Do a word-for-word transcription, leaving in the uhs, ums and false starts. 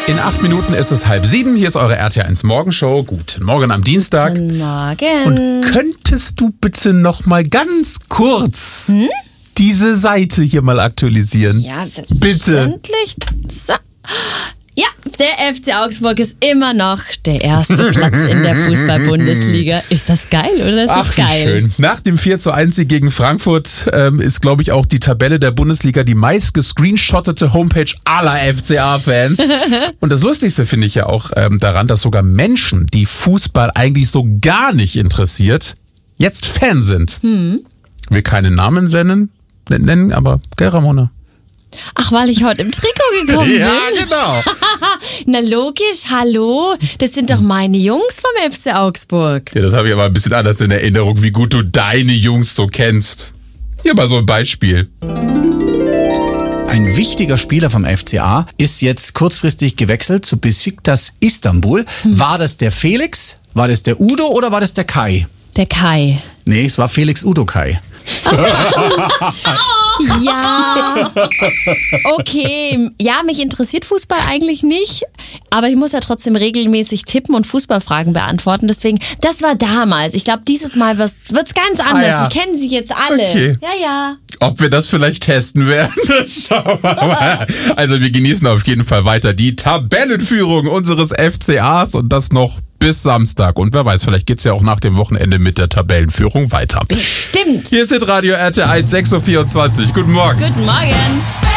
In acht Minuten ist es halb sieben. Hier ist eure R T eins Morgenshow. Guten Morgen am Dienstag. Guten Morgen. Und könntest du bitte noch mal ganz kurz hm? diese Seite hier mal aktualisieren? Ja, selbstverständlich. Bitte. So. Ja, der F C Augsburg ist immer noch der erste Platz in der Fußball-Bundesliga. Ist das geil, oder? Das Ach, ist geil. Wie schön. Nach dem vier zu eins Sieg gegen Frankfurt ähm, ist, glaube ich, auch die Tabelle der Bundesliga die meist gescreenshottete Homepage aller F C A-Fans. Und das Lustigste finde ich ja auch ähm, daran, dass sogar Menschen, die Fußball eigentlich so gar nicht interessiert, jetzt Fan sind. Hm. Will keine Namen nennen, nennen aber gell, Ramona? Ach, weil ich heute im Trikot gekommen bin? Ja, genau. Na logisch, hallo. Das sind doch meine Jungs vom F C Augsburg. Ja, das habe ich aber ein bisschen anders in Erinnerung, wie gut du deine Jungs so kennst. Hier mal so ein Beispiel. Ein wichtiger Spieler vom F C A ist jetzt kurzfristig gewechselt zu Besiktas Istanbul. Hm. War das der Felix, war das der Udo oder war das der Kai? Der Kai. Nee, es war Felix Udo Kai. Ja, okay. Ja, mich interessiert Fußball eigentlich nicht, aber ich muss ja trotzdem regelmäßig tippen und Fußballfragen beantworten. Deswegen, das war damals. Ich glaube, dieses Mal wird es ganz anders. Ah, ja. Ich kenne sie jetzt alle. Okay. Ja, ja. Ob wir das vielleicht testen werden, das schauen wir mal. Also wir genießen auf jeden Fall weiter die Tabellenführung unseres F C As und das noch bis Samstag. Und wer weiß, vielleicht geht's ja auch nach dem Wochenende mit der Tabellenführung weiter. Bestimmt. Hier ist Hitradio R T eins, sechs Uhr vierundzwanzig. Guten Morgen. Guten Morgen.